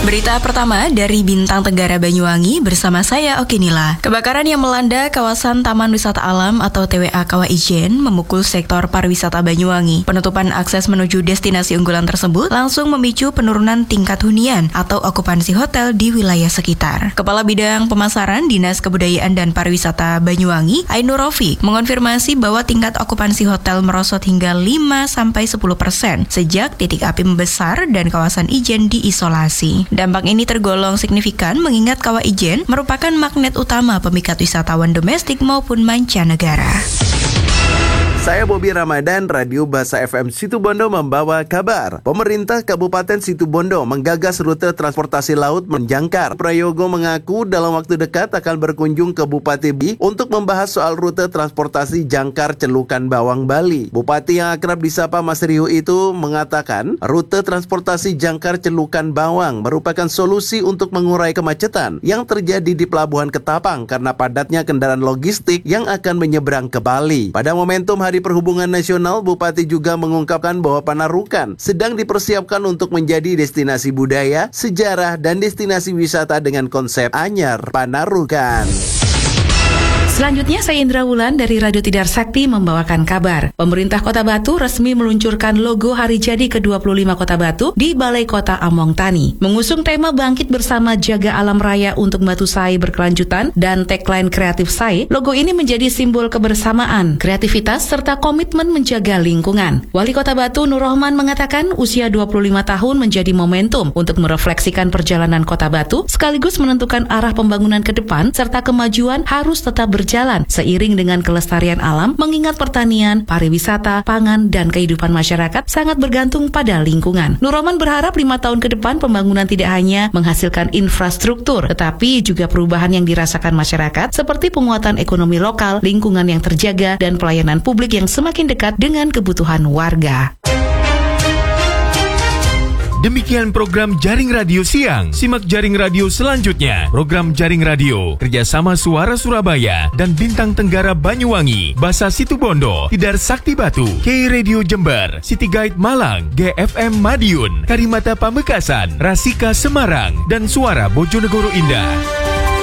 Berita pertama dari Bintang Tenggara Banyuwangi bersama saya Okinila. Kebakaran yang melanda kawasan Taman Wisata Alam atau TWA Kawah Ijen memukul sektor pariwisata Banyuwangi. Penutupan akses menuju destinasi unggulan tersebut langsung memicu penurunan tingkat hunian atau okupansi hotel di wilayah sekitar. Kepala Bidang Pemasaran Dinas Kebudayaan dan Pariwisata Banyuwangi, Ainur Rofiq, mengonfirmasi bahwa tingkat okupansi hotel merosot hingga 5-10% sejak titik api membesar dan kawasan Ijen diisolasi. Dampak ini tergolong signifikan mengingat Kawah Ijen merupakan magnet utama pemikat wisatawan domestik maupun mancanegara. Saya Bobby Ramadan, Radio Bahasa FM Situbondo membawa kabar. Pemerintah Kabupaten Situbondo menggagas rute transportasi laut menjangkar. Prayogo mengaku dalam waktu dekat akan berkunjung ke Bupati B untuk membahas soal rute transportasi jangkar Celukan Bawang Bali. Bupati yang akrab disapa Mas Riu itu mengatakan rute transportasi jangkar Celukan Bawang merupakan solusi untuk mengurai kemacetan yang terjadi di Pelabuhan Ketapang karena padatnya kendaraan logistik yang akan menyeberang ke Bali. Pada momentum Hari Perhubungan Nasional, Bupati juga mengungkapkan bahwa Panarukan sedang dipersiapkan untuk menjadi destinasi budaya, sejarah, dan destinasi wisata dengan konsep Anyar Panarukan. Selanjutnya saya Indra Wulan dari Radio Tidar Sakti membawakan kabar. Pemerintah Kota Batu resmi meluncurkan logo Hari Jadi ke-25 Kota Batu di Balai Kota Among Tani. Mengusung tema Bangkit Bersama Jaga Alam Raya untuk Batu Sai Berkelanjutan dan tagline Kreatif Sai, logo ini menjadi simbol kebersamaan, kreativitas, serta komitmen menjaga lingkungan. Wali Kota Batu Nur Rohman mengatakan usia 25 tahun menjadi momentum untuk merefleksikan perjalanan Kota Batu sekaligus menentukan arah pembangunan ke depan serta kemajuan harus tetap berjalan seiring dengan kelestarian alam, mengingat pertanian, pariwisata, pangan, dan kehidupan masyarakat sangat bergantung pada lingkungan. Nur Rohman berharap 5 tahun ke depan pembangunan tidak hanya menghasilkan infrastruktur, tetapi juga perubahan yang dirasakan masyarakat seperti penguatan ekonomi lokal, lingkungan yang terjaga, dan pelayanan publik yang semakin dekat dengan kebutuhan warga. Demikian program Jaring Radio Siang. Simak Jaring Radio selanjutnya. Program Jaring Radio kerjasama Suara Surabaya dan Bintang Tenggara Banyuwangi, Basa Situbondo, Tidar Sakti Batu, K Radio Jember, City Guide Malang, GFM Madiun, Karimata Pamekasan, Rasika Semarang, dan Suara Bojonegoro Indah.